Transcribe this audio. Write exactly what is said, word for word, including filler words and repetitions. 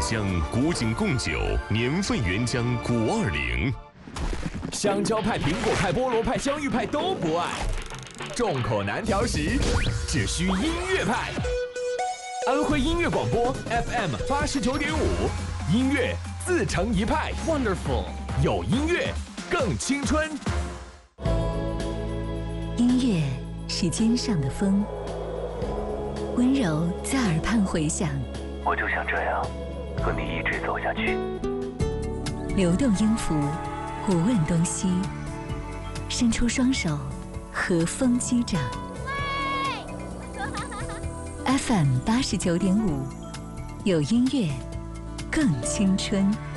乡古井贡酒年份原浆古二零。 香蕉派、苹果派、菠萝派、香芋派都不爱，众口难调时，只需音乐派。安徽音乐广播 F M 八十九点五，音乐自成一派 ，Wonderful， 有音乐更青春。 音乐是肩上的风，温柔在耳畔回响。 我就想这样和你一直走下去。 流动音符，不问东西，伸出双手，和风击掌。F M 八十九点五，有音乐更青春。